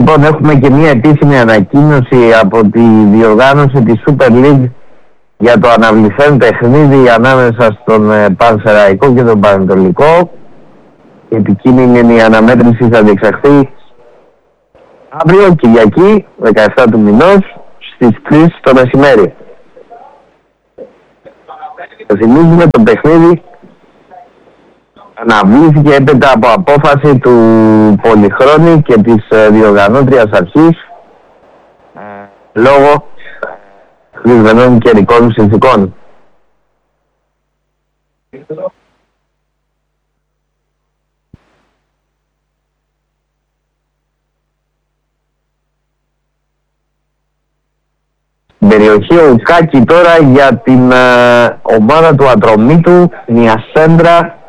Λοιπόν, έχουμε και μια επίσημη ανακοίνωση από τη διοργάνωση της Super League για το αναβληθέν παιχνίδι ανάμεσα στον Πανσεραϊκό και τον Πανετολικό. Η επικείμενη αναμέτρηση θα διεξαχθεί αύριο, Κυριακή, 17 του μηνός, στις 3 το μεσημέρι. Θυμίζουμε το παιχνίδι αναβλήθηκε έπειτα από απόφαση του Πολυχρόνη και της διοργανώτριας αρχής λόγω δυσμενών καιρικών συνθηκών. Περιοχή Ουκάκη τώρα για την ομάδα του Ατρομήτου, Νιασέντρα